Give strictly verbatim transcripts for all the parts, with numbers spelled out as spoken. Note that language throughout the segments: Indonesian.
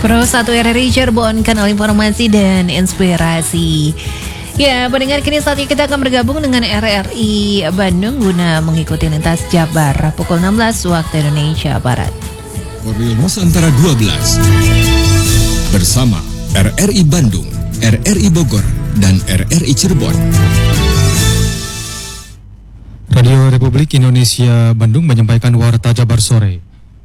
Pro satu R R I Cirebon, kanal informasi dan inspirasi. Ya, pendengar, kini saatnya kita akan bergabung dengan R R I Bandung guna mengikuti lintas Jabar pukul enam belas waktu Indonesia Barat. Korwil Nusantara dua belas bersama R R I Bandung, R R I Bogor, dan R R I Cirebon. Radio Republik Indonesia Bandung menyampaikan Warta Jabar Sore.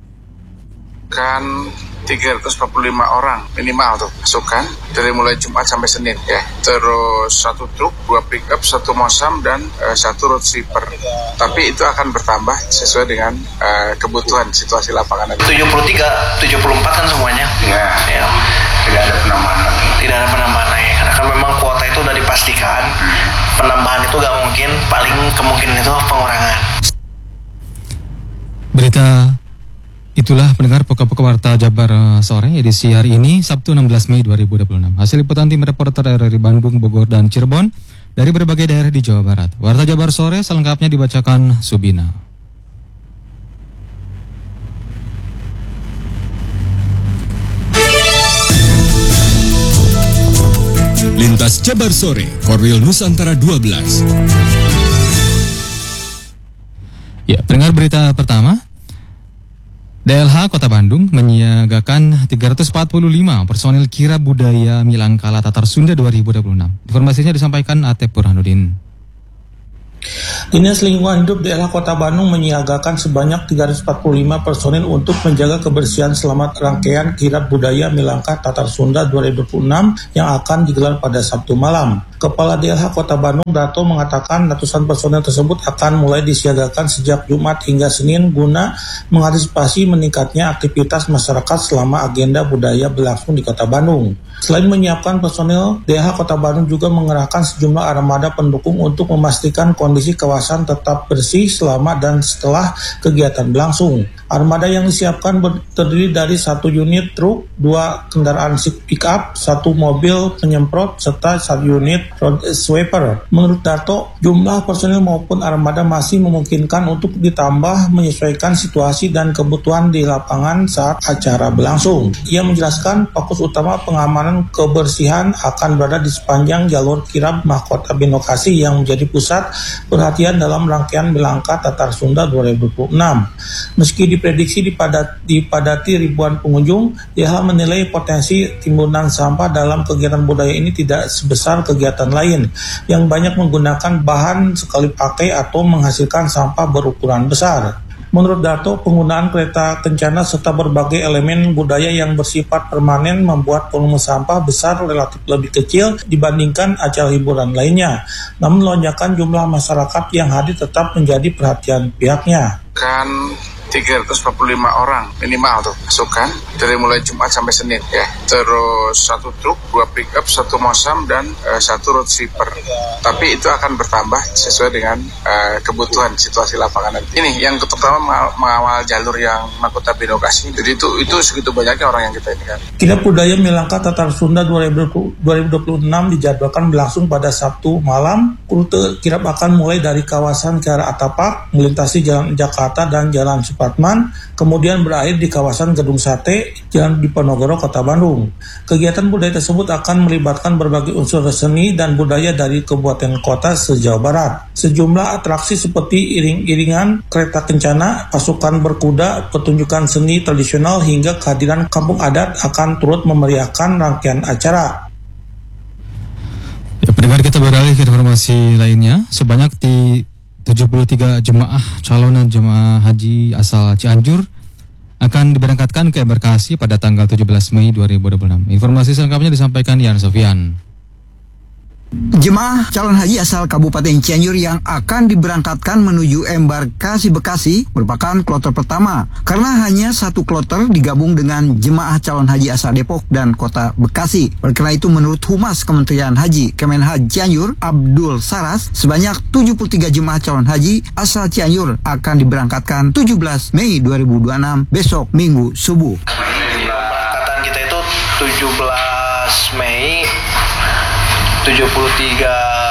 Kan tiga ratus empat puluh lima orang minimal tuh pasukan dari mulai Jumat sampai Senin ya. Terus satu truk, dua pick up, satu mosam dan uh, satu road sweeper. Tapi itu akan bertambah sesuai dengan uh, kebutuhan situasi lapangan. tujuh puluh tiga, tujuh puluh empat kan semuanya. Ya, ya. Tidak ada penambahan. Tidak ada penambahan lagi karena kan memang kuota itu udah dipastikan. Penambahan itu gak mungkin, paling kemungkinan itu pengurangan. Berita itulah pendengar pokok-pokok Warta Jabar Sore edisi hari ini Sabtu enam belas Mei dua ribu dua puluh enam. Hasil liputan tim reporter R R I Bandung, Bogor, dan Cirebon dari berbagai daerah di Jawa Barat. Warta Jabar Sore selengkapnya dibacakan Subina. Lintas Jabar Sore, Korwil Nusantara dua belas. Ya, pendengar berita pertama. D L H Kota Bandung menyiagakan tiga ratus empat puluh lima personil kirab budaya Milangkala Tatar Sunda dua ribu dua puluh enam. Informasinya disampaikan Atep Burhanuddin. Dinas Lingkungan Hidup Daerah Kota Bandung menyiagakan sebanyak tiga ratus empat puluh lima personil untuk menjaga kebersihan selama rangkaian kirab budaya Milangkah Tatar Sunda dua ribu dua puluh enam yang akan digelar pada Sabtu malam. Kepala D L H Kota Bandung Dato mengatakan ratusan personil tersebut akan mulai disiagakan sejak Jumat hingga Senin guna mengantisipasi meningkatnya aktivitas masyarakat selama agenda budaya berlangsung di Kota Bandung. Selain menyiapkan personil, D L H Kota Bandung juga mengerahkan sejumlah armada pendukung untuk memastikan kondisi kawasan tetap bersih selama dan setelah kegiatan berlangsung. Armada yang disiapkan terdiri dari satu unit truk, dua kendaraan pick-up, satu mobil penyemprot, serta satu unit road sweeper. Menurut Dato, jumlah personil maupun armada masih memungkinkan untuk ditambah menyesuaikan situasi dan kebutuhan di lapangan saat acara berlangsung. Ia menjelaskan fokus utama pengamanan kebersihan akan berada di sepanjang jalur kirab Mahkota Binokasi yang menjadi pusat perhatian dalam rangkaian Milangkah Tatar Sunda dua ribu dua puluh enam. Meski diprediksi dipadat, dipadati ribuan pengunjung, D L H menilai potensi timbunan sampah dalam kegiatan budaya ini tidak sebesar kegiatan lain yang banyak menggunakan bahan sekali pakai atau menghasilkan sampah berukuran besar. Menurut Dato, penggunaan kereta kencana serta berbagai elemen budaya yang bersifat permanen membuat volume sampah besar relatif lebih kecil dibandingkan acara hiburan lainnya. Namun lonjakan jumlah masyarakat yang hadir tetap menjadi perhatian pihaknya. Kan tiga ratus empat puluh lima orang minimal tuh pasukan dari mulai Jumat sampai Senin ya. Terus satu truk, dua pick up, satu mosam dan uh, satu road sweeper. Tapi itu akan bertambah sesuai dengan uh, kebutuhan situasi lapangan nanti. Ini yang terutama mengawal jalur yang Mahkota Binokasi. Jadi itu itu segitu banyaknya orang yang kita ini kan. Kirab budaya Milangkah Tatar Sunda dua ribu dua puluh enam dijadwalkan berlangsung pada Sabtu malam. Rute kirab akan mulai dari kawasan Kiara Atapak, melintasi Jalan Jakarta dan Jalan Supratman, kemudian berakhir di kawasan Gedung Sate, Jalan Diponegoro, Kota Bandung. Kegiatan budaya tersebut akan melibatkan berbagai unsur seni dan budaya dari kabupaten kota se-Jawa Barat. Sejumlah atraksi seperti iring-iringan, kereta kencana, pasukan berkuda, pertunjukan seni tradisional hingga kehadiran kampung adat akan turut memeriahkan rangkaian acara. Ya, pendengar, kita beralih ke informasi lainnya. Sebanyak di tujuh puluh tiga jemaah calon jemaah haji asal Cianjur akan diberangkatkan ke embarkasi pada tanggal tujuh belas Mei dua ribu dua puluh enam. Informasi selengkapnya disampaikan Yan Sofian. Jemaah calon haji asal Kabupaten Cianjur yang akan diberangkatkan menuju embarkasi Bekasi merupakan kloter pertama karena hanya satu kloter digabung dengan jemaah calon haji asal Depok dan Kota Bekasi. Oleh karena itu, menurut Humas Kementerian Haji Kemenhaj Cianjur Abdul Saras, sebanyak tujuh puluh tiga jemaah calon haji asal Cianjur akan diberangkatkan tujuh belas Mei dua ribu dua puluh enam besok Minggu subuh. Keberangkatan kita itu tujuh belas Mei, tujuh puluh tiga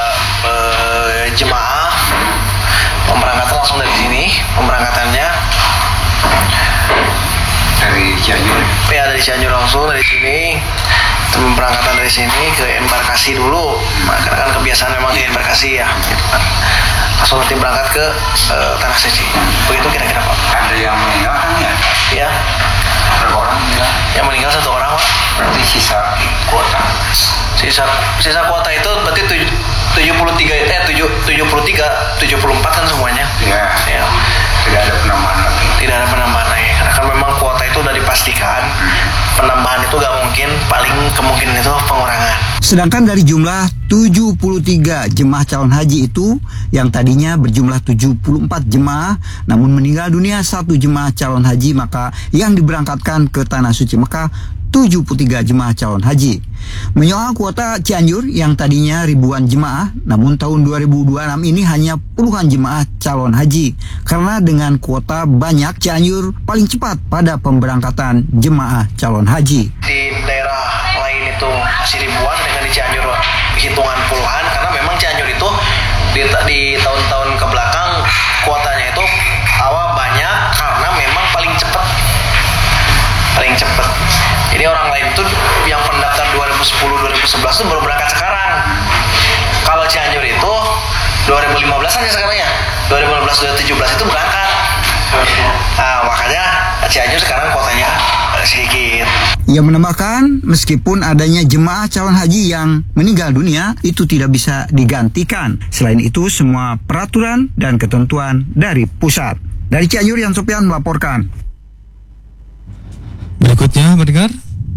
eh, jemaah pemberangkatan langsung dari sini pemberangkatannya. Dari Cianjur? Ya, dari Cianjur langsung, dari sini. Pemberangkatan dari sini ke embarkasi dulu. Nah, karena kan kebiasaan memang di embarkasi ya. Gitu kan. Langsung nanti berangkat ke uh, Tanah Suci. Begitu kira-kira Pak. Ada yang meninggal kan ya? Iya. Berapa orang meninggal? Yang meninggal satu orang Pak. Berarti sisa kuota. Sisa sisa kuota itu berarti tujuh puluh tiga eh tujuh tujuh puluh tiga tujuh puluh empat kan semuanya. Iya. Ya. Tidak ada penambahan lagi. Tidak ada penambahan lagi. Karena kan memang kuota itu udah dipastikan. Penambahan itu gak mungkin, paling kemungkinan itu pengurangan. Sedangkan dari jumlah tujuh puluh tiga jemaah calon haji itu, yang tadinya berjumlah tujuh puluh empat jemaah, namun meninggal dunia satu jemaah calon haji, maka yang diberangkatkan ke Tanah Suci Mekah tujuh puluh tiga jemaah calon haji. Menyoal kuota Cianjur yang tadinya ribuan jemaah, namun tahun dua ribu dua puluh enam ini hanya puluhan jemaah calon haji. Karena dengan kuota banyak, Cianjur paling cepat pada pemberangkatan jemaah calon haji. Di daerah lain itu masih ribuan, dengan di Cianjur hitungan puluhan, karena memang Cianjur itu di, di tahun-tahun ke belakang kuotanya itu awal banyak karena memang paling cepat. Paling cepat. Jadi orang lain tuh yang pendaftar dua ribu sepuluh dua ribu sebelas tuh baru berangkat sekarang. Kalau Cianjur itu dua ribu lima belas aja sekarang ya. dua ribu lima belas dua ribu tujuh belas itu berangkat. Nah, makanya Cianjur sekarang kuotanya sedikit. Ia menambahkan, meskipun adanya jemaah calon haji yang meninggal dunia, itu tidak bisa digantikan. Selain itu, semua peraturan dan ketentuan dari pusat. Dari Cianjur, Yan Sopian melaporkan. Berikutnya, mendengar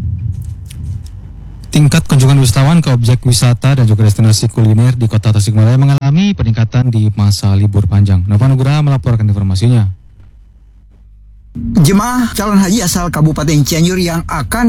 tingkat kunjungan wisatawan ke objek wisata dan juga destinasi kuliner di Kota Tasikmalaya mengalami peningkatan di masa libur panjang. Nova Nugraha melaporkan informasinya. Jemaah calon haji asal Kabupaten Cianjur yang akan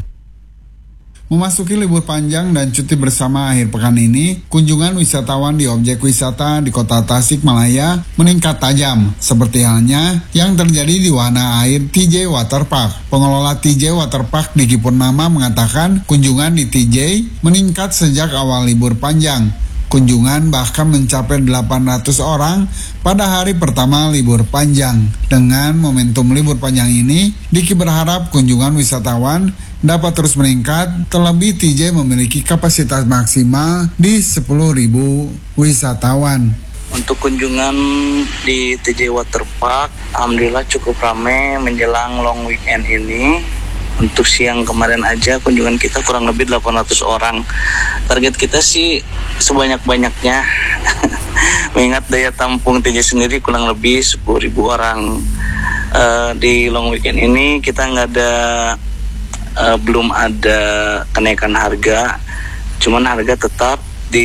memasuki libur panjang dan cuti bersama akhir pekan ini, kunjungan wisatawan di objek wisata di Kota Tasikmalaya meningkat tajam, seperti halnya yang terjadi di wahana air T J Waterpark. Pengelola T J Waterpark Diki Purnama mengatakan kunjungan di T J meningkat sejak awal libur panjang. Kunjungan bahkan mencapai delapan ratus orang pada hari pertama libur panjang. Dengan momentum libur panjang ini, Diki berharap kunjungan wisatawan dapat terus meningkat, terlebih T J memiliki kapasitas maksimal di sepuluh ribu wisatawan. Untuk kunjungan di T J Waterpark, alhamdulillah cukup ramai menjelang long weekend ini. Untuk siang kemarin aja kunjungan kita kurang lebih delapan ratus orang. Target kita sih sebanyak-banyaknya. Mengingat daya tampung T J sendiri kurang lebih sepuluh ribu orang. Uh, di long weekend ini kita nggak ada Uh, belum ada kenaikan harga, cuman harga tetap di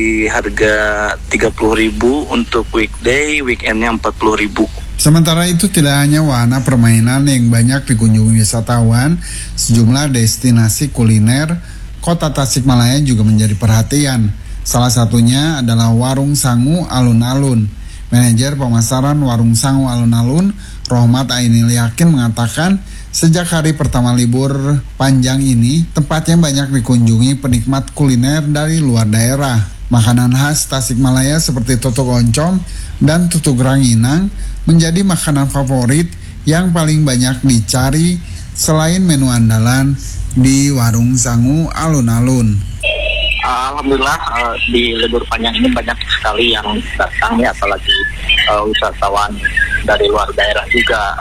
harga tiga puluh ribu untuk weekday, weekendnya empat puluh ribu. Sementara itu tidak hanya wahana permainan yang banyak dikunjungi wisatawan, sejumlah destinasi kuliner Kota Tasikmalaya juga menjadi perhatian. Salah satunya adalah Warung Sangu Alun-Alun. Manajer pemasaran Warung Sangu Alun-Alun, Rohmat Ainil Yakin mengatakan, sejak hari pertama libur panjang ini, tempatnya banyak dikunjungi penikmat kuliner dari luar daerah. Makanan khas Tasikmalaya seperti tutuk oncom dan tutuk ranginang menjadi makanan favorit yang paling banyak dicari selain menu andalan di Warung Sangu Alun-Alun. Alhamdulillah uh, di libur panjang ini banyak sekali yang datang ya, apalagi uh, wisatawan dari luar daerah juga.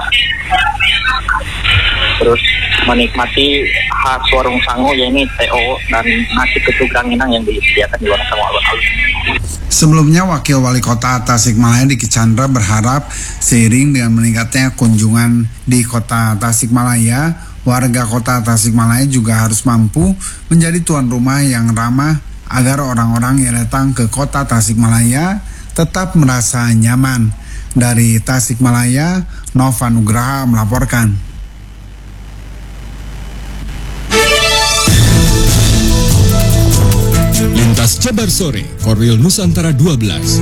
Terus menikmati khas Warung Sangu, yaitu T O dan nasi ketuk ranginang yang disediakan di Warung Sangu Alun-Alun. Sebelumnya, Wakil Wali Kota Tasikmalaya Diki Chandra berharap seiring dengan meningkatnya kunjungan di Kota Tasikmalaya, warga Kota Tasikmalaya juga harus mampu menjadi tuan rumah yang ramah agar orang-orang yang datang ke Kota Tasikmalaya tetap merasa nyaman. Dari Tasikmalaya, Nova Nugraha melaporkan. Lintas Jabar Sore, Korwil Nusantara dua belas.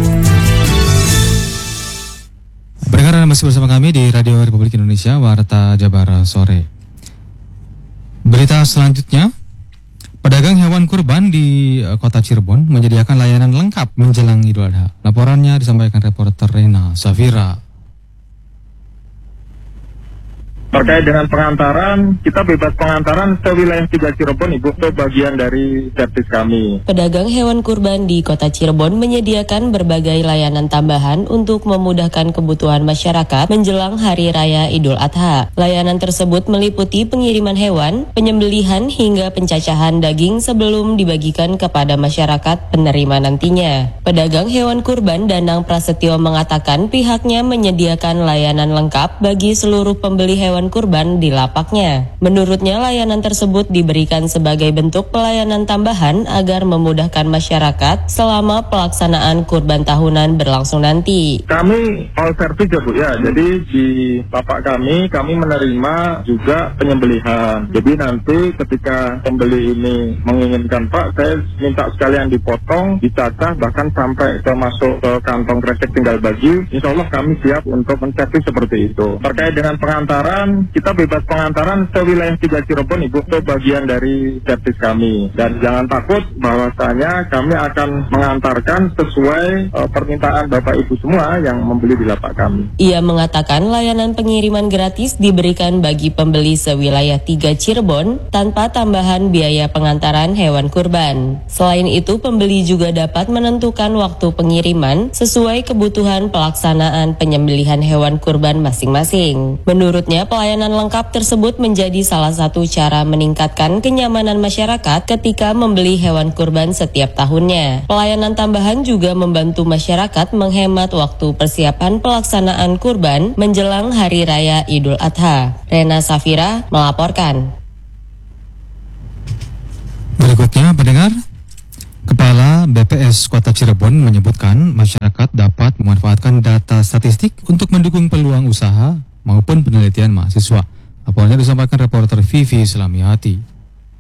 Pendengar masih bersama kami di Radio Republik Indonesia, Warta Jabar Sore. Berita selanjutnya, pedagang hewan kurban di Kota Cirebon menyediakan layanan lengkap menjelang Idul Adha. Laporannya disampaikan reporter Rena Safira. Terkait dengan pengantaran, kita bebas pengantaran sewilayah tiga Cirebon, Ibu, itu bagian dari servis kami. Pedagang hewan kurban di Kota Cirebon menyediakan berbagai layanan tambahan untuk memudahkan kebutuhan masyarakat menjelang Hari Raya Idul Adha. Layanan tersebut meliputi pengiriman hewan, penyembelihan hingga pencacahan daging sebelum dibagikan kepada masyarakat penerima nantinya. Pedagang hewan kurban Danang Prasetyo mengatakan pihaknya menyediakan layanan lengkap bagi seluruh pembeli hewan kurban di lapaknya. Menurutnya layanan tersebut diberikan sebagai bentuk pelayanan tambahan agar memudahkan masyarakat selama pelaksanaan kurban tahunan berlangsung nanti. Kami all service ya Bu ya, jadi di lapak kami, kami menerima juga penyembelihan. Jadi nanti ketika pembeli ini menginginkan, Pak, saya minta sekalian dipotong, dicacah, bahkan sampai ke masuk ke kantong kresek tinggal bagi, insya Allah kami siap untuk menservis seperti itu. Terkait dengan pengantaran, kita bebas pengantaran sewilayah tiga Cirebon, Ibu, itu bagian dari servis kami. Dan jangan takut bahwasanya kami akan mengantarkan sesuai uh, permintaan Bapak Ibu semua yang membeli di lapak kami. Ia mengatakan layanan pengiriman gratis diberikan bagi pembeli sewilayah tiga Cirebon tanpa tambahan biaya pengantaran hewan kurban. Selain itu, pembeli juga dapat menentukan waktu pengiriman sesuai kebutuhan pelaksanaan penyembelihan hewan kurban masing-masing. Menurutnya, pelayanan lengkap tersebut menjadi salah satu cara meningkatkan kenyamanan masyarakat ketika membeli hewan kurban setiap tahunnya. Pelayanan tambahan juga membantu masyarakat menghemat waktu persiapan pelaksanaan kurban menjelang Hari Raya Idul Adha. Rena Safira melaporkan. Berikutnya, pendengar, Kepala B P S Kota Cirebon menyebutkan masyarakat dapat memanfaatkan data statistik untuk mendukung peluang usaha maupun penelitian mahasiswa. Laporannya disampaikan reporter Vivi Islamiati.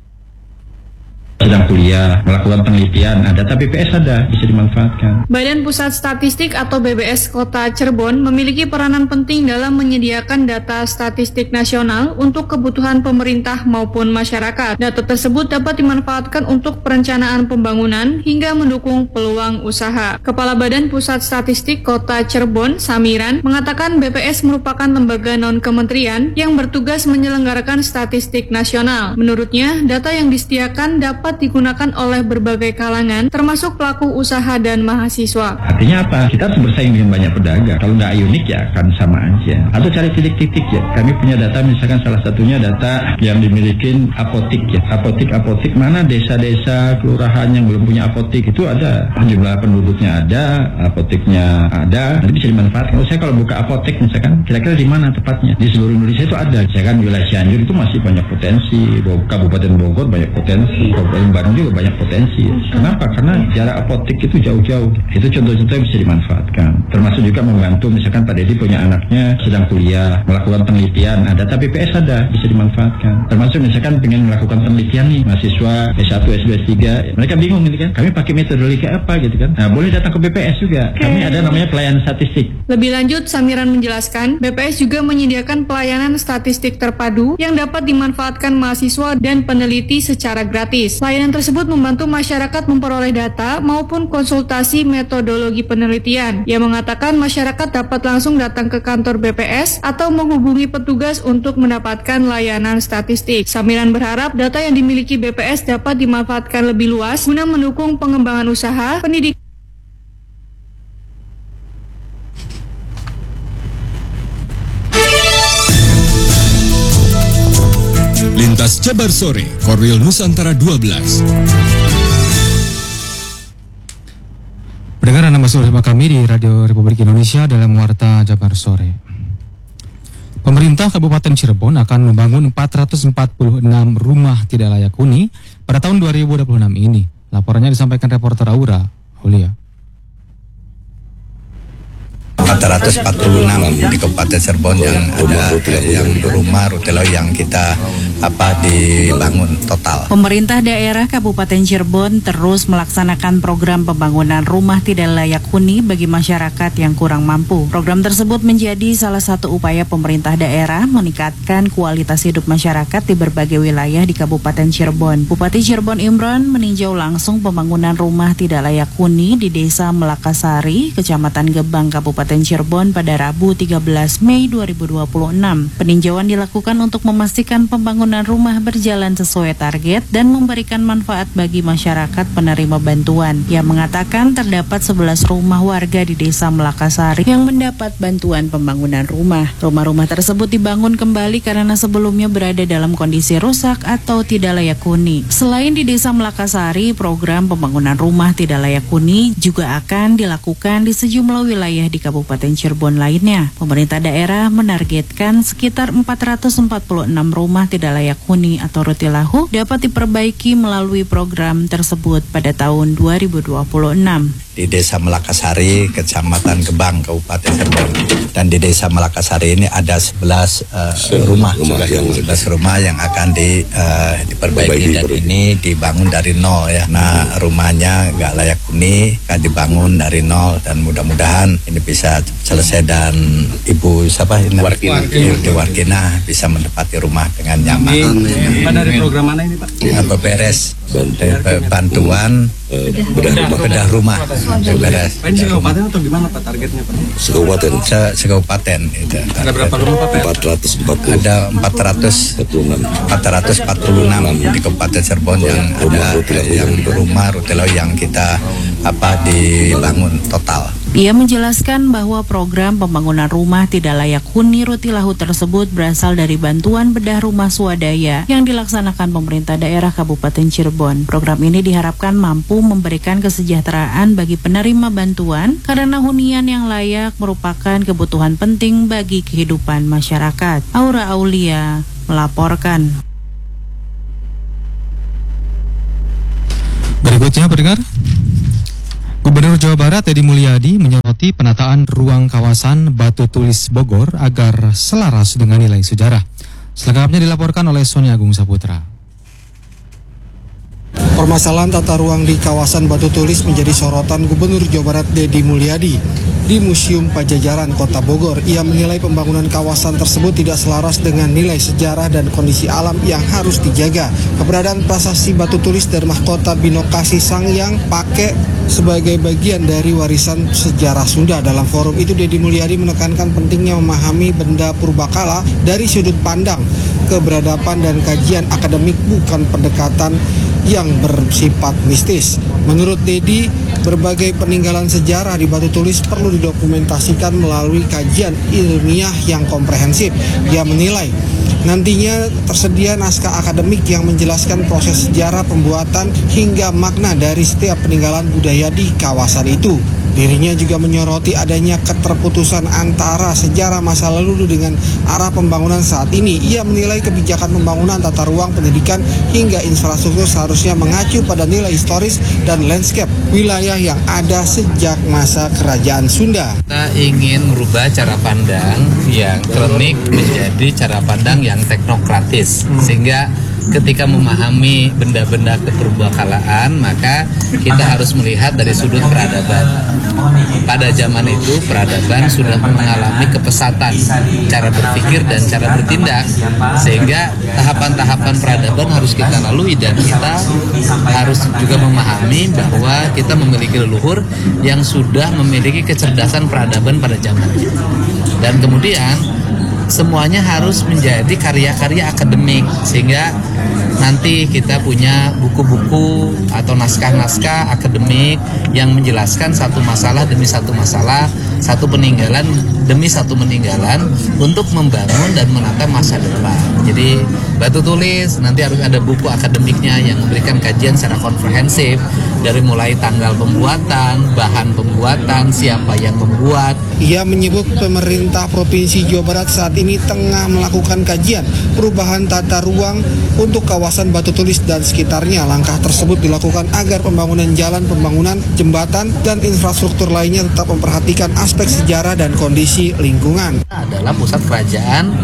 Sedang kuliah, melakukan penelitian, nah, data B P S ada, bisa dimanfaatkan. Badan Pusat Statistik atau B B S Kota Cirebon memiliki peranan penting dalam menyediakan data statistik nasional untuk kebutuhan pemerintah maupun masyarakat. Data tersebut dapat dimanfaatkan untuk perencanaan pembangunan hingga mendukung peluang usaha. Kepala Badan Pusat Statistik Kota Cirebon, Samiran, mengatakan B P S merupakan lembaga non-kementerian yang bertugas menyelenggarakan statistik nasional. Menurutnya, data yang disediakan dapat digunakan oleh berbagai kalangan, termasuk pelaku usaha dan mahasiswa. Artinya apa? Kita harus bersaing dengan banyak pedagang. Kalau nggak unik ya akan sama aja. Atau cari titik-titik ya. Kami punya data, misalkan salah satunya data yang dimiliki apotik ya. Apotik-apotik mana desa-desa, kelurahan yang belum punya apotik itu ada. Jumlah penduduknya ada, apotiknya ada. Nanti bisa dimanfaatkan. Kalau saya kalau buka apotek misalkan, kira-kira di mana tepatnya? Di seluruh Indonesia itu ada. Misalkan wilayah Cianjur itu masih banyak potensi. Kabupaten Bogor banyak potensi. Bandung juga banyak potensi. Kenapa? Karena jarak apotek itu jauh-jauh. Itu contoh-contoh yang bisa dimanfaatkan. Termasuk juga membantu, misalkan Pak Dedi punya anaknya sedang kuliah, melakukan penelitian. Nah, data B P S ada, bisa dimanfaatkan. Termasuk misalkan pengen melakukan penelitian nih, mahasiswa S satu, S dua, S tiga. Mereka bingung gitu kan. Kami pakai metodologi apa gitu kan. Nah, boleh datang ke B P S juga. Kami ada namanya pelayanan statistik. Lebih lanjut, Samiran menjelaskan, B P S juga menyediakan pelayanan statistik terpadu yang dapat dimanfaatkan mahasiswa dan peneliti secara gratis. Layanan tersebut membantu masyarakat memperoleh data maupun konsultasi metodologi penelitian. Ia mengatakan masyarakat dapat langsung datang ke kantor B P S atau menghubungi petugas untuk mendapatkan layanan statistik. Samiran berharap data yang dimiliki B P S dapat dimanfaatkan lebih luas guna mendukung pengembangan usaha, pendidikan. Lintas Jabar Sore, Korwil Nusantara dua belas. Pendengar, Anda masih bersama kami di Radio Republik Indonesia dalam Warta Jabar Sore. Pemerintah Kabupaten Cirebon akan membangun empat ratus empat puluh enam rumah tidak layak huni pada tahun dua ribu dua puluh enam ini. Laporannya disampaikan reporter Aura Aulia. empat ratus empat puluh enam di Kabupaten Cirebon yang ada yang rumah rutelo yang kita apa dibangun total. Pemerintah daerah Kabupaten Cirebon terus melaksanakan program pembangunan rumah tidak layak huni bagi masyarakat yang kurang mampu. Program tersebut menjadi salah satu upaya pemerintah daerah meningkatkan kualitas hidup masyarakat di berbagai wilayah di Kabupaten Cirebon. Bupati Cirebon Imron meninjau langsung pembangunan rumah tidak layak huni di Desa Melakasari, Kecamatan Gebang, Kabupaten Kabupaten Cirebon pada Rabu tiga belas Mei dua ribu dua puluh enam. Peninjauan dilakukan untuk memastikan pembangunan rumah berjalan sesuai target dan memberikan manfaat bagi masyarakat penerima bantuan. Ia mengatakan terdapat sebelas rumah warga di Desa Melakasari yang mendapat bantuan pembangunan rumah. Rumah-rumah tersebut dibangun kembali karena sebelumnya berada dalam kondisi rusak atau tidak layak huni. Selain di Desa Melakasari, program pembangunan rumah tidak layak huni juga akan dilakukan di sejumlah wilayah di Kabupaten Cirebon lainnya. Pemerintah daerah menargetkan sekitar empat ratus empat puluh enam rumah tidak layak huni atau rutilahu dapat diperbaiki melalui program tersebut pada tahun dua ribu dua puluh enam. Di Desa Melakasari, Kecamatan Gebang, Kabupaten Cirebon. Dan di Desa Melakasari ini ada sebelas uh, rumah, rumah yang sebelas rumah yang akan di, uh, diperbaiki dan ini dibangun dari nol ya. Nah, rumahnya nggak layak huni, kan dibangun dari nol dan mudah-mudahan ini bisa selesai dan Ibu siapa ini? Warkina. Ibu Warkina bisa menempati rumah dengan nyaman. Pak, dari program mana ini Pak? Apa beres? Bantuan bedah, bedah rumah. Beres. Pak, sekabupaten atau gimana Pak targetnya Pak? Sekabupaten. Se sekabupaten itu. Ada berapa rumah Pak? empat ratus empat puluh. Ada empat ratus empat ratus empat puluh enam di Kabupaten Cirebon yang ada yang rumah rutilau yang kita apa dibangun total. Ia menjelaskan bahwa program pembangunan rumah tidak layak huni rutilahu tersebut berasal dari bantuan bedah rumah swadaya yang dilaksanakan pemerintah daerah Kabupaten Cirebon. Program ini diharapkan mampu memberikan kesejahteraan bagi penerima bantuan karena hunian yang layak merupakan kebutuhan penting bagi kehidupan masyarakat. Aura Aulia melaporkan. Berikutnya pendengar, Gubernur Jawa Barat Deddy Mulyadi menyoroti penataan ruang kawasan Batu Tulis Bogor agar selaras dengan nilai sejarah. Selengkapnya dilaporkan oleh Sony Agung Saputra. Permasalahan tata ruang di kawasan Batu Tulis menjadi sorotan Gubernur Jawa Barat Deddy Mulyadi di Museum Pajajaran Kota Bogor. Ia menilai pembangunan kawasan tersebut tidak selaras dengan nilai sejarah dan kondisi alam yang harus dijaga. Keberadaan prasasti Batu Tulis dan mahkota Binokasi Sangyang Pake sebagai bagian dari warisan sejarah Sunda. Dalam forum itu Deddy Mulyadi menekankan pentingnya memahami benda purbakala dari sudut pandang keberadaban dan kajian akademik, bukan pendekatan yang bersifat mistis. Menurut Deddy, berbagai peninggalan sejarah di Batu Tulis perlu didokumentasikan melalui kajian ilmiah yang komprehensif. Dia menilai nantinya tersedia naskah akademik yang menjelaskan proses sejarah pembuatan hingga makna dari setiap peninggalan budaya di kawasan itu. Dirinya juga menyoroti adanya keterputusan antara sejarah masa lalu dengan arah pembangunan saat ini. Ia menilai kebijakan pembangunan tata ruang, pendidikan hingga infrastruktur seharusnya mengacu pada nilai historis dan landscape wilayah yang ada sejak masa Kerajaan Sunda. Kita ingin merubah cara pandang yang kronik menjadi cara pandang yang teknokratis, sehingga ketika memahami benda-benda keperbakalaan, maka kita harus melihat dari sudut peradaban. Pada zaman itu peradaban sudah mengalami kepesatan cara berpikir dan cara bertindak, sehingga tahapan-tahapan peradaban harus kita lalui dan kita harus juga memahami bahwa kita memiliki leluhur yang sudah memiliki kecerdasan peradaban pada zamannya. Dan kemudian semuanya harus menjadi karya-karya akademik, sehingga nanti kita punya buku-buku atau naskah-naskah akademik yang menjelaskan satu masalah demi satu masalah, satu peninggalan demi satu peninggalan untuk membangun dan menata masa depan. Jadi Batu Tulis nanti harus ada buku akademiknya yang memberikan kajian secara komprehensif dari mulai tanggal pembuatan, bahan pembuatan, siapa yang membuat. Ia menyebut pemerintah Provinsi Jawa Barat saat ini tengah melakukan kajian perubahan tata ruang untuk kawasan Batu Tulis dan sekitarnya. Langkah tersebut dilakukan agar pembangunan jalan, pembangunan jembatan, dan infrastruktur lainnya tetap memperhatikan aspek sejarah dan kondisi lingkungan. Adalah pusat kerajaan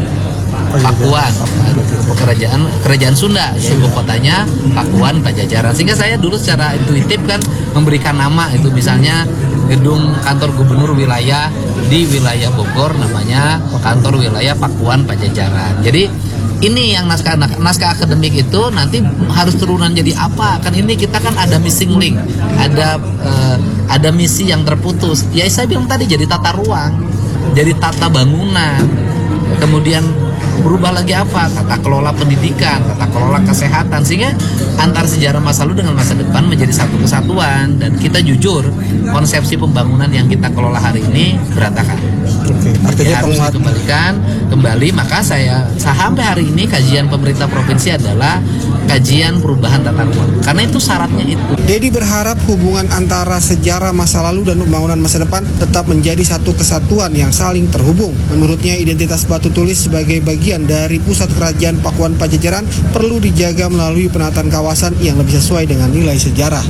Pakuan, kerajaan kerajaan Sunda, ibu kotanya Pakuan Pajajaran. Sehingga saya dulu secara intuitif kan memberikan nama itu, misalnya gedung kantor gubernur wilayah di wilayah Bogor namanya kantor wilayah Pakuan Pajajaran. Jadi ini yang naskah naskah akademik itu nanti harus turunan jadi apa? Kan ini kita kan ada missing link, ada uh, ada misi yang terputus. Ya saya bilang tadi jadi tata ruang, jadi tata bangunan, kemudian berubah lagi apa? Tata kelola pendidikan, tata kelola kesehatan, sehingga antar sejarah masa lalu dengan masa depan menjadi satu kesatuan. Dan kita jujur, konsepsi pembangunan yang kita kelola hari ini berantakan. Oke, artinya harus dikembalikan kembali. Maka saya sampai hari ini kajian pemerintah provinsi adalah kajian perubahan tata ruang, karena itu syaratnya itu. Dedi berharap hubungan antara sejarah masa lalu dan pembangunan masa depan tetap menjadi satu kesatuan yang saling terhubung. Menurutnya, identitas Batu Tulis sebagai bagian dari pusat kerajaan Pakuan Pajajaran perlu dijaga melalui penataan kawasan yang lebih sesuai dengan nilai sejarah.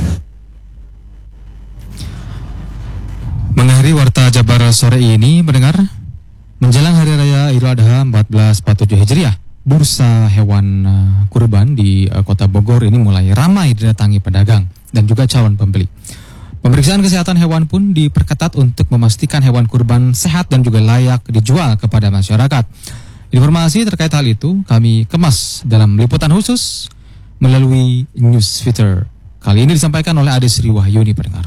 Mengakhiri Warta Jabar sore ini, mendengar menjelang Hari Raya Idul Adha seribu empat ratus empat puluh tujuh Hijriah, bursa hewan uh, kurban di uh, Kota Bogor ini mulai ramai didatangi pedagang dan juga calon pembeli. Pemeriksaan kesehatan hewan pun diperketat untuk memastikan hewan kurban sehat dan juga layak dijual kepada masyarakat. Informasi terkait hal itu kami kemas dalam liputan khusus melalui Newsfeeder. Kali ini disampaikan oleh Ade Sri Wahyuni, pendengar.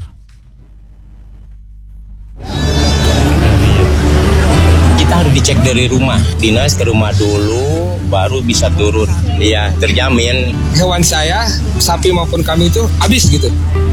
Kita harus dicek dari rumah, dinas ke rumah dulu, baru bisa turun. Iya, terjamin. Hewan saya, sapi maupun kami itu habis gitu.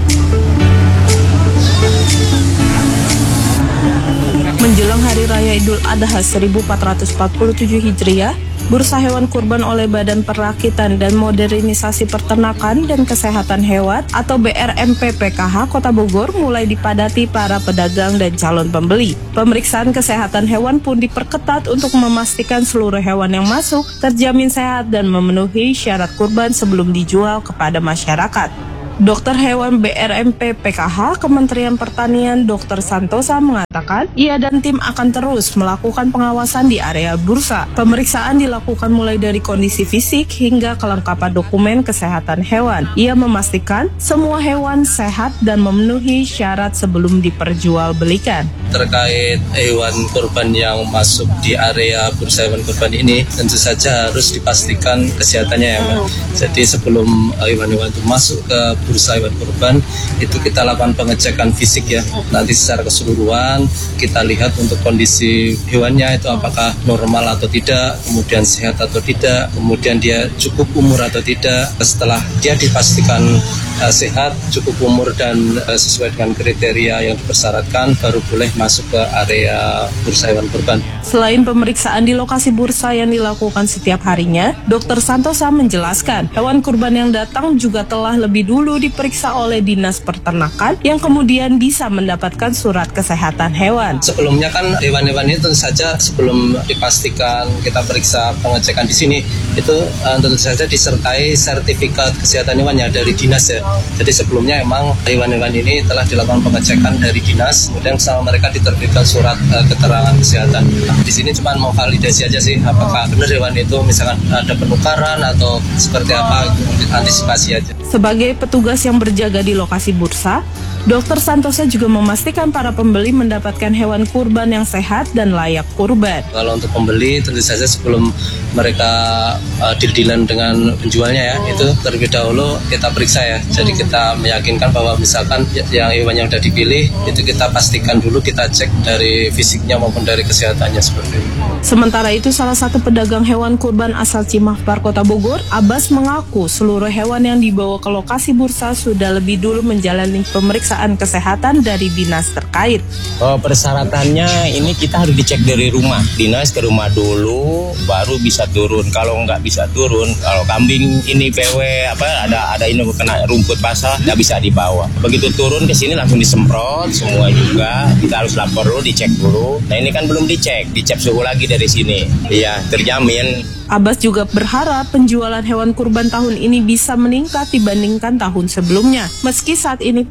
Menjelang Hari Raya Idul Adha seribu empat ratus empat puluh tujuh Hijriah, bursa hewan kurban oleh Badan Perakitan dan Modernisasi Peternakan dan Kesehatan Hewan atau B R M P P K H Kota Bogor mulai dipadati para pedagang dan calon pembeli. Pemeriksaan kesehatan hewan pun diperketat untuk memastikan seluruh hewan yang masuk terjamin sehat dan memenuhi syarat kurban sebelum dijual kepada masyarakat. Dokter Hewan B R M P P K H Kementerian Pertanian Dokter Santosa mengatakan ia dan tim akan terus melakukan pengawasan di area bursa. Pemeriksaan dilakukan mulai dari kondisi fisik hingga kelengkapan dokumen kesehatan hewan. Ia memastikan semua hewan sehat dan memenuhi syarat sebelum diperjualbelikan. Terkait hewan kurban yang masuk di area bursa hewan kurban ini tentu saja harus dipastikan kesehatannya ya Mbak. Jadi sebelum hewan-hewan itu masuk ke bursa hewan kurban itu kita lakukan pengecekan fisik ya, nanti secara keseluruhan kita lihat untuk kondisi hewannya itu apakah normal atau tidak, kemudian sehat atau tidak, kemudian dia cukup umur atau tidak. Setelah dia dipastikan uh, sehat, cukup umur dan uh, sesuai dengan kriteria yang dipersyaratkan, baru boleh masuk ke area bursa hewan kurban. Selain pemeriksaan di lokasi bursa yang dilakukan setiap harinya, Dokter Santosa menjelaskan hewan kurban yang datang juga telah lebih dulu diperiksa oleh Dinas Peternakan yang kemudian bisa mendapatkan surat kesehatan hewan. Sebelumnya kan hewan-hewan ini tentu saja sebelum dipastikan kita periksa pengecekan di sini itu uh, tentu saja disertai sertifikat kesehatan hewannya dari dinas ya. Jadi sebelumnya emang hewan-hewan ini telah dilakukan pengecekan dari dinas, kemudian sama mereka diterbitkan surat uh, keterangan kesehatan. Di sini cuma mau validasi aja sih apakah benar hewan itu misalkan ada penukaran atau seperti apa, antisipasi aja. Sebagai petugas yang berjaga di lokasi bursa, Dokter Santosa juga memastikan para pembeli mendapatkan hewan kurban yang sehat dan layak kurban. Kalau untuk pembeli tentu saja sebelum mereka uh, deal-dealan dengan penjualnya ya, itu terlebih dahulu kita periksa ya. Jadi kita meyakinkan bahwa misalkan yang hewan yang sudah dipilih itu kita pastikan dulu, kita cek dari fisiknya maupun dari kesehatannya seperti itu. Sementara itu salah satu pedagang hewan kurban asal Cimahpar Kota Bogor, Abbas, mengaku seluruh hewan yang dibawa ke lokasi bursa sudah lebih dulu menjalani pemeriksaan kesehatan dari dinas terkait. Oh, persyaratannya ini kita harus dicek dari rumah, dinas ke rumah dulu, baru bisa turun. Kalau nggak bisa turun, kalau kambing ini P W apa ada ada ini kena rumput basah, nggak bisa dibawa. Begitu turun ke sini langsung disemprot semua juga. Kita harus lapor dulu, dicek dulu. Nah ini kan belum dicek, dicek suhu lagi dari sini. Iya, terjamin. Abbas juga berharap penjualan hewan kurban tahun ini bisa meningkat dibandingkan tahun sebelumnya. Meski saat ini pengunjung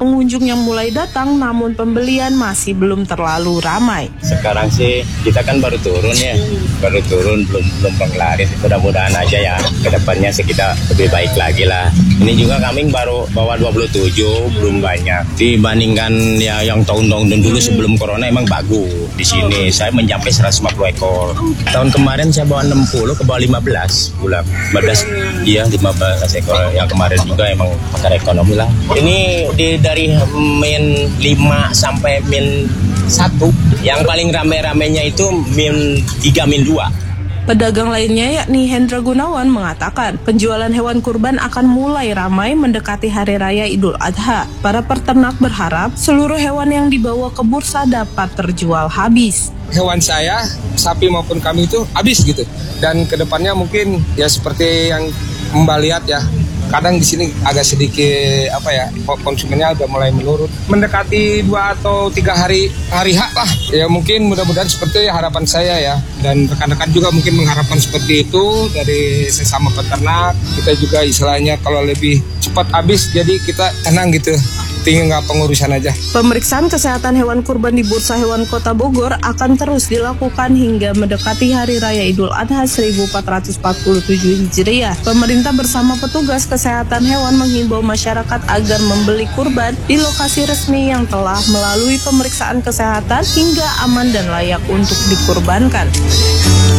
pengunjung yang mulai datang, namun pembelian masih belum terlalu ramai. Sekarang sih kita kan baru turun ya, baru turun belum belum penglaris. Mudah-mudahan aja ya kedepannya sih kita lebih baik lagi lah. Ini juga kambing baru bawa dua puluh tujuh, belum banyak dibandingkan ya yang tahun-tahun dulu sebelum corona. Emang bagus di sini. Saya mencapai seratus lima puluh ekor. Tahun kemarin saya bawa enam puluh ke bawah lima belas bulan. lima belas iya lima belas ekor. Yang kemarin juga emang pakai ekonomi lah. Ini di, dari min lima sampai min satu. Yang paling rame-ramenya itu min tiga, min dua. Pedagang lainnya yakni Hendra Gunawan mengatakan penjualan hewan kurban akan mulai ramai mendekati Hari Raya Idul Adha. Para peternak berharap seluruh hewan yang dibawa ke bursa dapat terjual habis. Hewan saya, sapi maupun kambing itu habis gitu. Dan kedepannya mungkin ya seperti yang Mbak lihat ya, kadang di sini agak sedikit apa ya, konsumennya udah mulai menurun. Mendekati dua atau tiga hari hari H lah. Ya mungkin mudah-mudahan seperti harapan saya ya. Dan rekan-rekan juga mungkin mengharapkan seperti itu dari sesama peternak. Kita juga istilahnya kalau lebih cepat habis, jadi kita tenang gitu. Tinggal pengurusan aja. Pemeriksaan kesehatan hewan kurban di Bursa Hewan Kota Bogor akan terus dilakukan hingga mendekati Hari Raya Idul Adha seribu empat ratus empat puluh tujuh Hijriah. Pemerintah bersama petugas kesehatan hewan menghimbau masyarakat agar membeli kurban di lokasi resmi yang telah melalui pemeriksaan kesehatan hingga aman dan layak untuk dikurbankan.